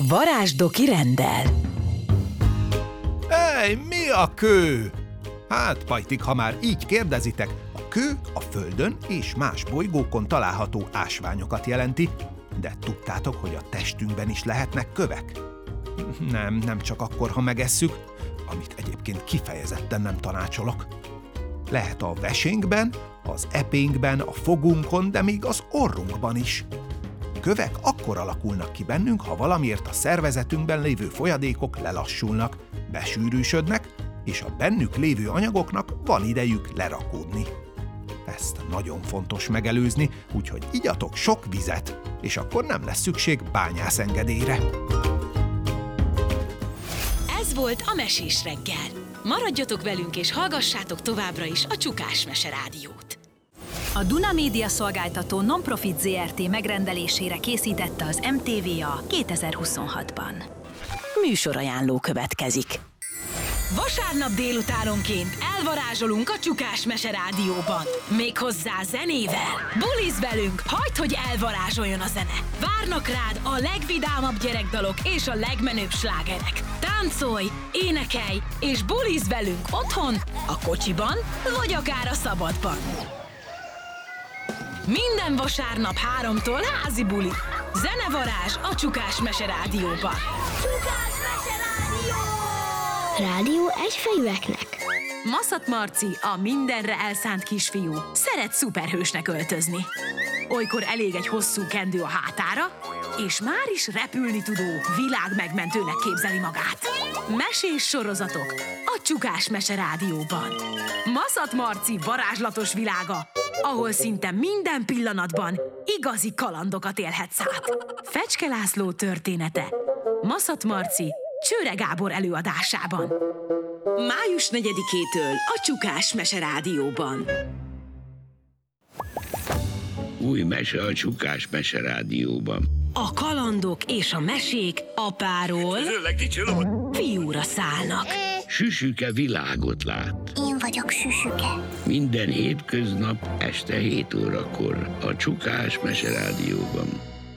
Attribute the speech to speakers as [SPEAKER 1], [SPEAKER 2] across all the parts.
[SPEAKER 1] Varázsdoki rendel.
[SPEAKER 2] Ej, mi a kő? Hát, pajtik, ha már így kérdezitek, a kő a Földön és más bolygókon található ásványokat jelenti, de tudtátok, hogy a testünkben is lehetnek kövek? Nem csak akkor, ha megesszük, amit egyébként kifejezetten nem tanácsolok. Lehet a vesénkben, az epénkben, a fogunkon, de még az orrunkban is. Kövek akkor alakulnak ki bennünk, ha valamiért a szervezetünkben lévő folyadékok lelassulnak, besűrűsödnek, és a bennük lévő anyagoknak van idejük lerakódni. Ezt nagyon fontos megelőzni, úgyhogy igyatok sok vizet, és akkor nem lesz szükség bányászengedélyre.
[SPEAKER 1] Ez volt a Mesés reggel. Maradjatok velünk és hallgassátok továbbra is a Csukás Mese Rádiót.
[SPEAKER 3] A Duna Média Szolgáltató Non-Profit Zrt. Megrendelésére készítette az MTVA 2026-ban.
[SPEAKER 1] Műsorajánló következik. Vasárnap délutánonként elvarázsolunk a Csukás Mese Rádióban. Méghozzá zenével. Bulizz velünk, hagyd, hogy elvarázsoljon a zene. Várnak rád a legvidámabb gyerekdalok és a legmenőbb slágerek. Táncolj, énekelj és bulizz velünk otthon, a kocsiban vagy akár a szabadban. Minden vasárnap 3-tól házi buli. Zenevarázs a Csukás Mese Rádióban.
[SPEAKER 4] Csukás Mese Rádió! Rádió egyfejűeknek.
[SPEAKER 1] Maszat Marci, a mindenre elszánt kisfiú, szeret szuperhősnek öltözni. Olykor elég egy hosszú kendő a hátára, és már is repülni tudó, világmegmentőnek képzeli magát. Mesés sorozatok a Csukás Mese Rádióban. Maszat Marci varázslatos világa, ahol szinte minden pillanatban igazi kalandokat élhetsz át. Fecske László története Maszat Marci Csőre Gábor előadásában. Május 4-től a Csukás Mese Rádióban.
[SPEAKER 5] Új mese a Csukás Mese Rádióban.
[SPEAKER 1] A kalandok és a mesék apáról fiúra szállnak.
[SPEAKER 5] Süsüke világot lát.
[SPEAKER 4] Én vagyok Süsüke.
[SPEAKER 5] Minden hétköznap este 7 órakor a Csukás Mese Rádióban.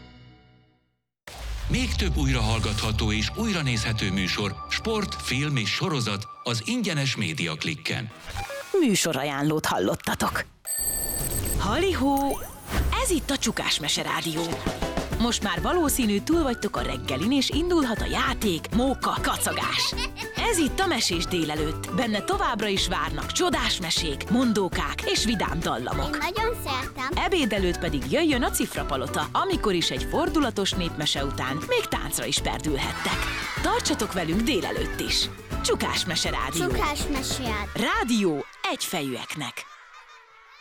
[SPEAKER 6] Még több újrahallgatható és újranézhető műsor, sport, film és sorozat az ingyenes Média Klikken.
[SPEAKER 1] Műsorajánlót hallottatok. Halihó! Ez itt a Csukás Mese Rádió. Most már valószínű túl vagytok a reggelin, és indulhat a játék, móka, kacagás. Ez itt a Mesés délelőtt. Benne továbbra is várnak csodás mesék, mondókák és vidám dallamok.
[SPEAKER 4] Én nagyon szeretem.
[SPEAKER 1] Ebéd előtt pedig jöjjön a Cifrapalota, amikor is egy fordulatos népmese után még táncra is perdülhettek. Tartsatok velünk délelőtt is. Csukás Mese Rádió.
[SPEAKER 4] Csukás Mese Rádió.
[SPEAKER 1] Rádió egyfejűeknek.